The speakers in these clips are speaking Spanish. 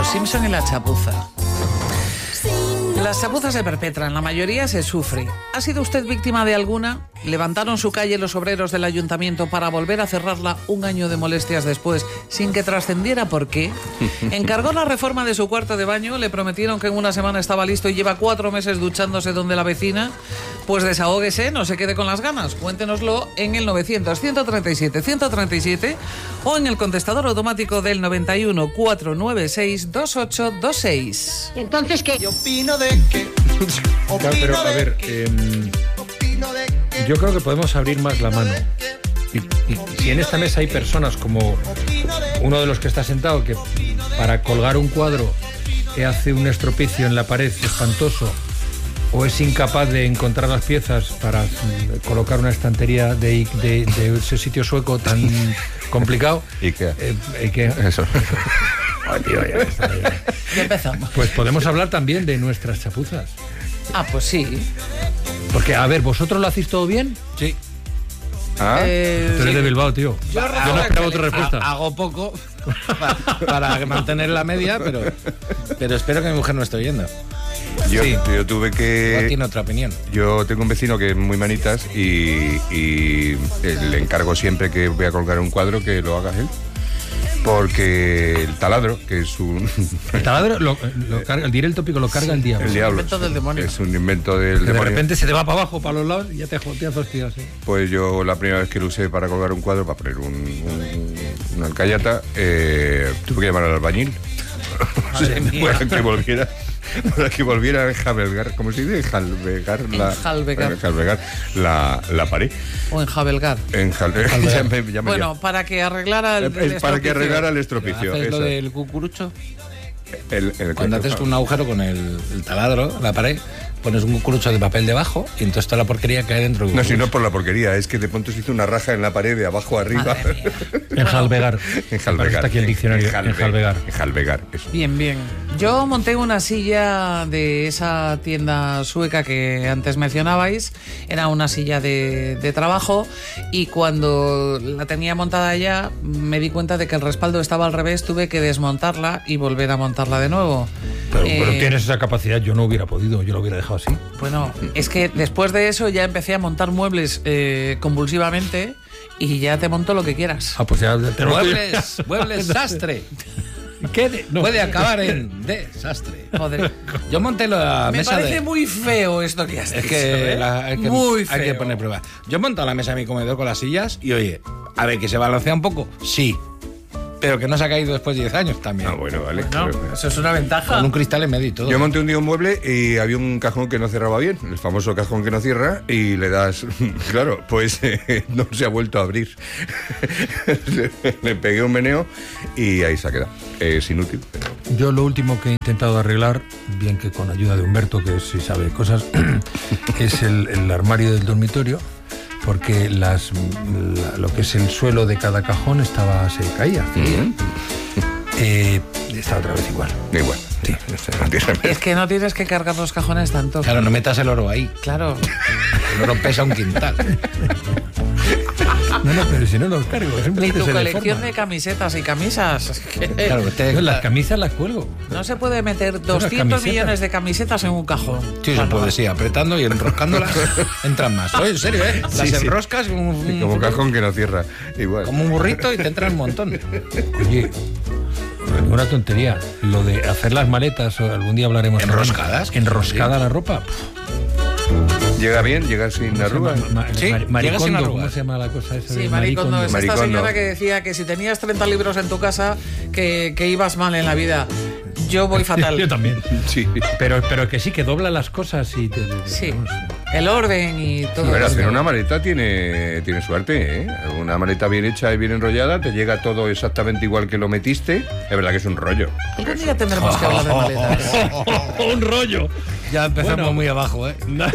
Simpson y la chapuza. Las chapuzas se perpetran, la mayoría se sufre. ¿Ha sido usted víctima de alguna? ¿Levantaron su calle los obreros del ayuntamiento para volver a cerrarla un año de molestias después sin que trascendiera por qué? ¿Encargó la reforma de su cuarto de baño? ¿Le prometieron que en una semana estaba listo y lleva 4 meses duchándose donde la vecina? Pues desahóguese, no se quede con las ganas. Cuéntenoslo en el 900-137-137 o en el contestador automático del 91 496 2826. Entonces, ¿qué? Yo opino de que... Claro, pero a ver, yo creo que podemos abrir más la mano. Y si en esta mesa hay personas como uno de los que está sentado, que para colgar un cuadro hace un estropicio en la pared espantoso, o es incapaz de encontrar las piezas para colocar una estantería de ese sitio sueco tan complicado. Ikea. Eso. Ay, tío, ya está. Ya empezamos. Pues podemos hablar también de nuestras chapuzas. Ah, pues sí. Porque, a ver, ¿vosotros lo hacéis todo bien? Sí. ¿Ah? Tú eres de Bilbao, tío. Yo no esperaba otra respuesta. Hago poco para mantener la media, pero espero que mi mujer no esté oyendo. Yo tuve que... Igual tiene otra opinión. Yo tengo un vecino que es muy manitas y le encargo siempre que voy a colgar un cuadro que lo haga él. Porque el taladro, que es un... El taladro, diré el tópico, lo carga el diablo. El diablo. Invento del demonio. Es un invento del demonio. De repente se te va para abajo, para los lados, y ya te joteas hostias. Pues yo la primera vez que lo usé para colgar un cuadro, para poner una alcayata, tuve que llamar al albañil. Para que volviera a enjalbegar, ¿cómo se dice? Enjalbegar la pared. O enjabelgar. Bueno, para que arreglara el para que arreglara el estropicio. ¿Haces lo del cucurucho? Cuando haces un agujero con el taladro, la pared, pones un cucurucho de papel debajo y entonces toda la porquería cae dentro del cucurucho. No, si no por la porquería, es que de pronto se hizo una raja en la pared de abajo a arriba. Enjalbegar. Está aquí el diccionario. Enjalbegar, eso. Bien. Yo monté una silla de esa tienda sueca que antes mencionabais. Era una silla de trabajo y cuando la tenía montada ya me di cuenta de que el respaldo estaba al revés. Tuve que desmontarla y volver a montarla de nuevo. Pero tienes esa capacidad, yo no hubiera podido, yo lo hubiera dejado así. Bueno, es que después de eso ya empecé a montar muebles convulsivamente y ya te monto lo que quieras. Ah, pues ya te Muebles sastre. Puede acabar en desastre. Joder. Yo monté la Me mesa parece muy feo esto que has dicho. Muy feo. Hay que poner prueba. Yo monto la mesa de mi comedor con las sillas y oye, a ver, que se balancea un poco, sí. Pero que no se ha caído después de 10 años también. Ah, bueno, vale. No, eso es una ventaja. Con un cristal en medio y todo. Yo monté un día un mueble y había un cajón que no cerraba bien, el famoso cajón que no cierra, y le das... Claro, pues no se ha vuelto a abrir. Le pegué un meneo y ahí se ha quedado. Es inútil, pero... Yo lo último que he intentado arreglar, bien que con ayuda de Humberto, que sí sabe cosas, es el armario del dormitorio, porque lo que es el suelo de cada cajón se caía. Está otra vez igual. Igual. Sí. Es que no tienes que cargar los cajones tanto. Claro, no metas el oro ahí. Claro. El oro pesa un quintal. No, pero si no los cargo. Ni tu se colección deforman. de camisetas y camisas. Claro, Yo las camisas las cuelgo. No se puede meter las 200 camisetas. millones de camisetas en un cajón. Sí, se puede, sí, apretando y enroscándolas entran más. Oye, en serio, ¿eh? Las enroscas Como un cajón que no cierra. Igual. como un burrito y te entran un montón. Oye, una tontería. Lo de hacer las maletas, o algún día hablaremos. ¿Enroscadas? Enroscada la ropa. ¿Llega bien? ¿Llega sin arrugas? Sí, llega sin Maricondo, arrugas. ¿cómo se llama la cosa esa? Sí, de maricondo. Es esta Maricondo. señora que decía que si tenías 30 libros en tu casa, que ibas mal en la vida. Yo voy fatal. Yo también. Sí. Pero que sí, que dobla las cosas y Sí, vamos. el orden y todo. Pero hacer una maleta tiene suerte, ¿eh? Una maleta bien hecha y bien enrollada, te llega todo exactamente igual que lo metiste. Es verdad que es un rollo. Algún día tendremos que hablar de maletas. Un rollo. Ya empezamos Bueno. muy abajo, ¿eh?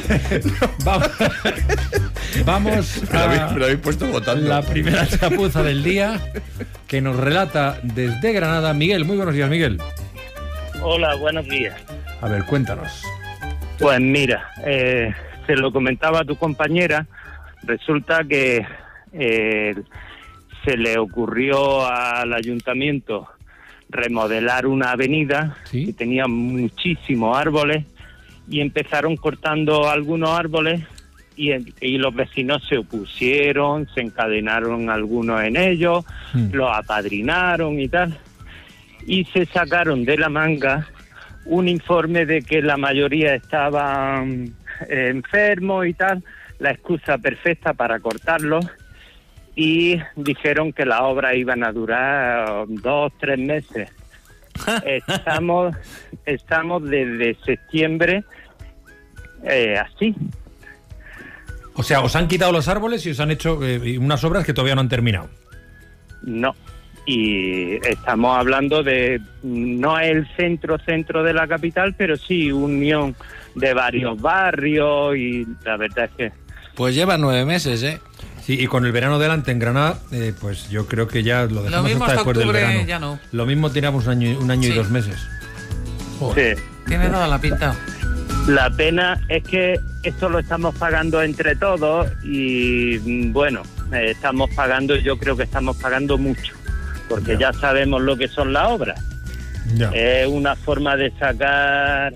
Vamos Me lo a habéis puesto votando. la primera chapuza del día, que nos relata desde Granada Miguel. Muy buenos días, Miguel. Hola, buenos días. A ver, cuéntanos. Pues mira, se lo comentaba a tu compañera, resulta que se le ocurrió al ayuntamiento remodelar una avenida ¿Sí? que tenía muchísimos árboles y empezaron cortando algunos árboles y los vecinos se opusieron, se encadenaron algunos en ellos, los apadrinaron y tal, y se sacaron de la manga un informe de que la mayoría estaban enfermos y tal, la excusa perfecta para cortarlos, y dijeron que las obras iban a durar 2-3 meses. Estamos desde septiembre así. O sea, os han quitado los árboles y os han hecho unas obras que todavía no han terminado. No. Y estamos hablando de, no es el centro de la capital, pero sí unión de varios barrios, y la verdad es que... Pues lleva 9 meses, ¿eh? Sí, y con el verano delante en Granada, pues yo creo que ya lo dejamos mismo hasta hasta después del octubre, verano. ya no. Lo mismo tiramos un año Sí. y 2 meses. Sí. Tiene toda la pinta. La pena es que esto lo estamos pagando entre todos y bueno, yo creo que estamos pagando mucho, porque ya sabemos lo que son las obras. Ya. Es una forma de sacar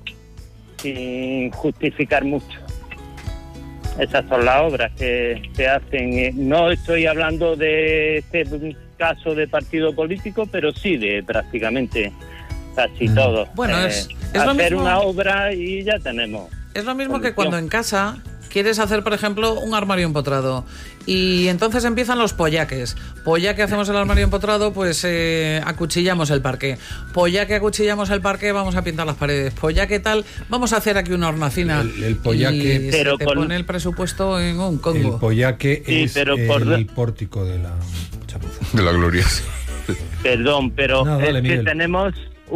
sin justificar mucho. Esas son las obras que se hacen. No estoy hablando de este caso de partido político, pero sí de prácticamente casi todo. Bueno, es lo hacer mismo. una obra y ya tenemos. Es lo mismo que solución. cuando en casa quieres hacer, por ejemplo, un armario empotrado y entonces empiezan los pollaques. Pues ya que hacemos el armario empotrado, pues acuchillamos el parqué. Pues ya que acuchillamos el parqué, vamos a pintar las paredes. Pues ya que tal, vamos a hacer aquí una hornacina. El pollaque- Y Pero se te con- pone el presupuesto en un El Congo. pollaque Sí, es pero el pórtico de la chapuza. De la gloria. Perdón, pero No, dale, es Miguel. que tenemos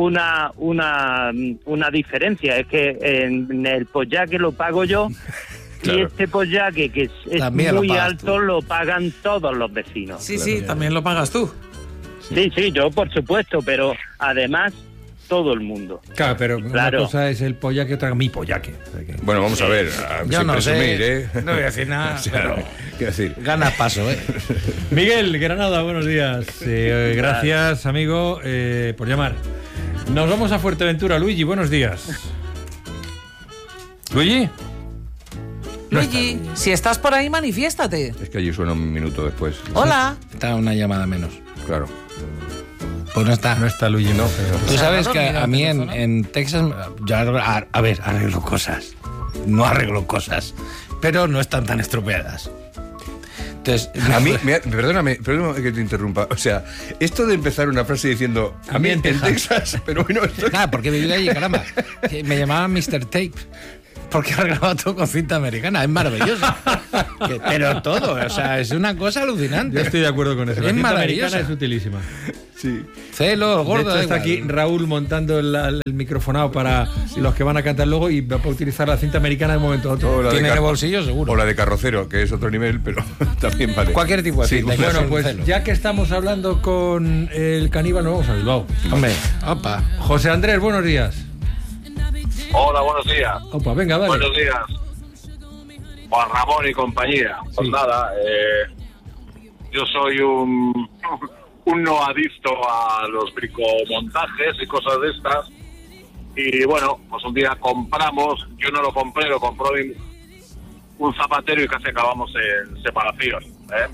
una diferencia. Es que en el pollaque lo pago yo Claro. y este pollaque que es También lo muy pagas alto tú. lo pagan todos los vecinos. Sí, sí, también lo pagas tú. Sí, yo por supuesto, pero además todo el mundo. Claro, pero Claro. una cosa es el pollaque, otra mi pollaque. O sea que- Bueno, vamos a ver, Yo sin no sé, presumir, ¿eh? no voy a decir nada, O sea, pero- quiero decir, Ganas paso, ¿eh? Miguel, Granada, buenos días. Gracias, amigo, por llamar. Nos vamos a Fuerteventura. Luigi, buenos días. ¿Luigi? Luigi, si estás por ahí, manifiéstate. es que allí suena un minuto después. Hola. Está una llamada menos. Claro. Pues no está. No está Luigi, no. Tú sabes que Salvador, a mí mira el teléfono. en Texas, yo arreglo cosas. No arreglo cosas, pero no están tan estropeadas. Entonces, A mí, perdóname que te interrumpa. O sea, esto de empezar una frase diciendo A mí en Texas, pero bueno, esto... Nada, porque he vivido allí, caramba. Que me llamaban Mr. Tape. Porque arreglaba todo con cinta americana. Es maravilloso. Pero todo, o sea, es una cosa alucinante. Yo estoy de acuerdo con eso. La Es cinta maravillosa. americana es utilísima. Sí. Celo, el gordo. De hecho, da está igual. aquí Raúl montando el microfonado para los que van a cantar luego y va a utilizar la cinta americana de un momento a otro. O la de Tiene en el car- bolsillo, seguro. O la de carrocero, que es otro nivel, pero también vale. Cualquier tipo de Sí, cinta. Bueno, Sin pues celo. ya que estamos hablando con el caníbal, nos vamos a Bilbao. Hombre, opa. José Andrés, buenos días. Hola, buenos días. Opa, venga, dale. Buenos días. Juan Ramón y compañía. Pues Sí. nada, yo soy un no adicto a los bricomontajes y cosas de estas. Y bueno, pues un día compramos, yo no lo compré, lo compró un zapatero y casi acabamos en separación.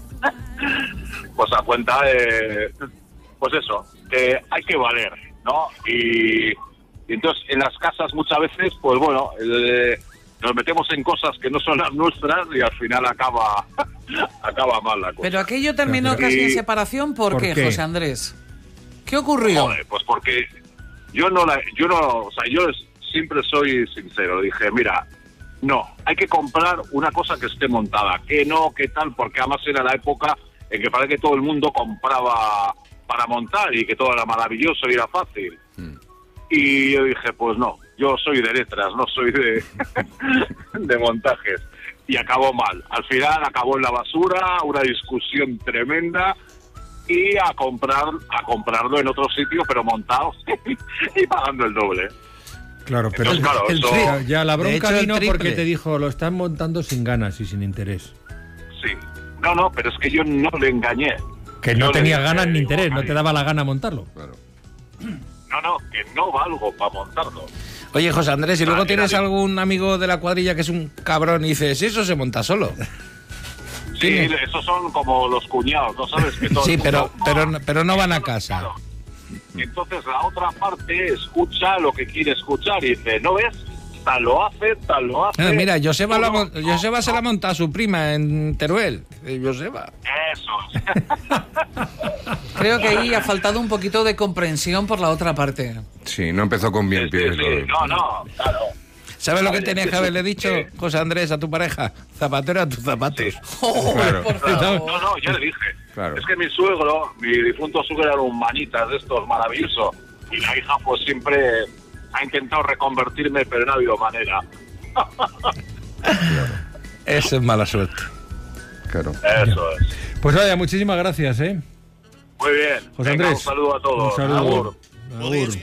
Pues a cuenta de, pues eso, que hay que valer, ¿no? Y entonces en las casas muchas veces, pues bueno, nos metemos en cosas que no son las nuestras y al final acaba mal la cosa. Pero aquello terminó Claro. casi en Y- separación. ¿Por ¿Por qué, qué? José Andrés? ¿Qué ocurrió? Joder, pues porque yo siempre soy sincero. Dije, mira, no, hay que comprar una cosa que esté montada, que no, que tal, porque además era la época en que parece que todo el mundo compraba para montar y que todo era maravilloso y era fácil. Y yo dije, pues no, yo soy de letras, no soy de montajes. Y acabó mal. Al final acabó en la basura, una discusión tremenda, y a comprarlo en otro sitio, pero montado y pagando el doble. Claro, pero Entonces, claro, el eso- tri- ya la De bronca hecho, el vino triple. porque te dijo, lo están montando sin ganas y sin interés. sí. No, pero es que yo no le engañé. Que no Yo le tenía dije, ganas ni digo, interés, no "Ay, te daba la gana montarlo. Claro. No, que no valgo para montarlo. Oye, José Andrés, ¿y luego tienes nadie. algún amigo de la cuadrilla que es un cabrón y dices, eso se monta solo? Sí, ¿Tienes? esos son como los cuñados, ¿no sabes? Que todo Sí, el mundo, pero no van a casa. Claro. Entonces la otra parte escucha lo que quiere escuchar y dice, ¿no ves? Tal lo hace. Ah, mira, Joseba No, se la monta a su prima en Teruel. Joseba. Eso. Creo que ahí ha faltado un poquito de comprensión por la otra parte. Sí, no empezó con bien pies. No, claro. ¿Sabes lo que Vale, tenías que haberle dicho, José Andrés, a tu pareja? Zapatero a tus zapatos. ¡Oh, Claro. por favor! No, ya le dije. Claro. Es que mi difunto suegro era un manitas de estos maravilloso. Y la hija pues siempre ha intentado reconvertirme, pero no ha habido manera. Eso es mala suerte. Claro. Eso es. Pues vaya, muchísimas gracias, ¿eh? Muy bien. José Venga, Andrés. un saludo a todos. Un saludo. Agur. Agur.